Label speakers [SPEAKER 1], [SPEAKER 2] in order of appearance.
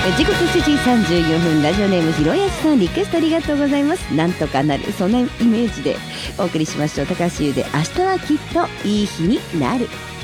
[SPEAKER 1] 時刻7時34分、ラジオネームひろやすさん、リクエストありがとうございます。なんとかなる、そんなイメージでお送りしましょう。高橋優で明日はきっといい日になる。